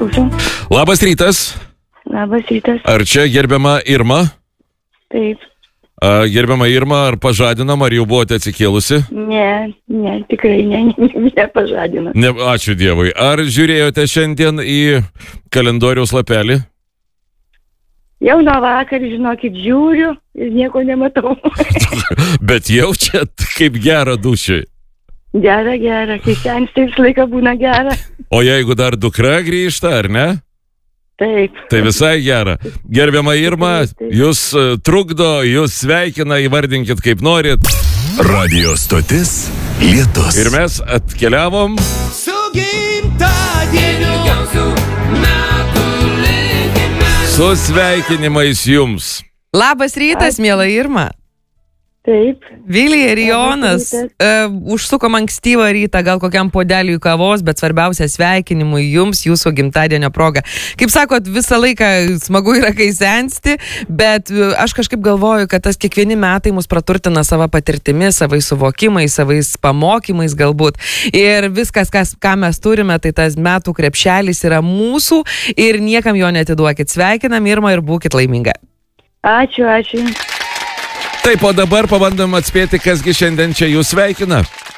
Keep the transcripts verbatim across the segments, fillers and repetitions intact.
klausau. Labas rytas. Labas rytas. Ar čia gerbiama Irma? Taip. A, gerbiama Irma, ar pažadinam, ar jau buvote atsikėlusi? Ne, ne, tikrai ne, ne, nepažadina. Ne, ačiū Dievui. Ar žiūrėjote šiandien į kalendoriaus lapelį? Jau nuo vakar, žinokit, žiūriu ir nieko nematau. Bet jaučiat, kaip gera dušiai. Gera, gera, kai sensti visą laiką būna gera. O jeigu dar dukra grįžta, ar ne? Taip. Tai visai gera. Gerbiama Irma, jūs trukdo, jūs sveikina, įvardinkit kaip norit. Radio stotis Lietus. Ir mes atkeliavom su gimtadieniu gausiu metų linkime. Su sveikinimais jums. Labas rytas, miela Irma. Taip. Vilija ir Jonas uh, užsukom ankstyvą rytą, gal kokiam podeliui kavos, bet svarbiausia sveikinimui jums, jūsų gimtadienio proga. Kaip sakot, visą laiką smagu yra, kai sensti, bet uh, aš kažkaip galvoju, kad tas kiekvieni metai mus praturtina savo patirtimi, savais suvokimais, savais pamokymais galbūt. Ir viskas, kas, ką mes turime, tai tas metų krepšelis yra mūsų ir niekam jo netiduokit. Sveikinam Irma ir būkit laiminga. Ačiū, ačiū. Taip, o dabar pabandom atspėti, kasgi šiandien čia jūs sveikina.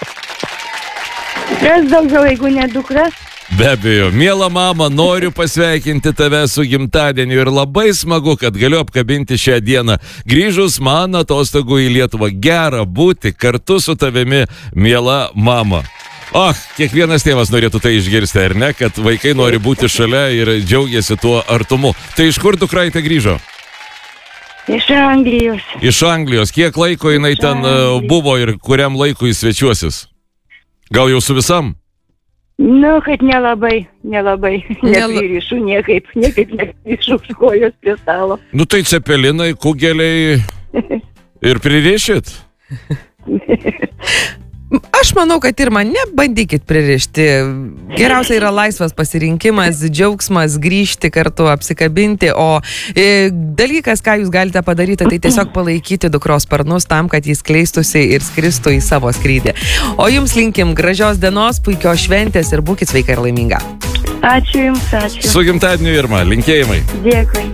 Kas daugiau, jeigu ne dukra? Be abejo, miela mama, noriu pasveikinti tave su gimtadieniu ir labai smagu, kad galiu apkabinti šią dieną. Grįžus man atostogų į Lietuvą, gera būti kartu su tavimi, miela mama. Oh, kiekvienas tėvas norėtų tai išgirsti, ar ne, kad vaikai nori būti šalia ir džiaugiasi tuo artumu. Tai iš kur dukraitė grįžo? Iš Anglijos. Iš Anglijos. Kiek laiko jinai ten uh, buvo ir kuriam laikui svečiuosis? Gal jau su visam? Nu, kad nelabai, nelabai. Nepririšu niekaip, niekaip nepririšu kojos prie stalo. Nu tai cepelinai, kugeliai ir pririšit? Aš manau, kad Irma, nebandykit pririšti. Geriausia yra laisvas pasirinkimas, džiaugsmas, grįžti kartu, apsikabinti, o e, dalykas, ką jūs galite padaryti, tai tiesiog palaikyti dukros sparnus tam, kad jis kleistųsi ir skristų į savo skrydį. O jums linkim gražios dienos, puikios šventės ir būkit sveika ir laiminga. Ačiū jums, ačiū. Su gimtadieniu Irma, linkėjimai. Dėkui.